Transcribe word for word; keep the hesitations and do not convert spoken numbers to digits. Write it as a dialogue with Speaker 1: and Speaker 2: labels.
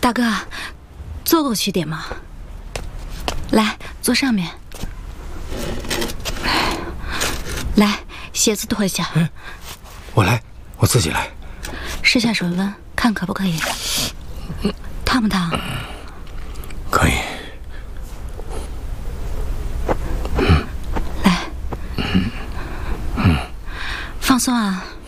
Speaker 1: 大哥，坐过去点嘛。来，坐上面。来，鞋子脱下。
Speaker 2: 嗯，我来，我自己来。
Speaker 1: 试下水温，看可不可以？烫不烫？
Speaker 2: 可以。
Speaker 1: 来，放松啊。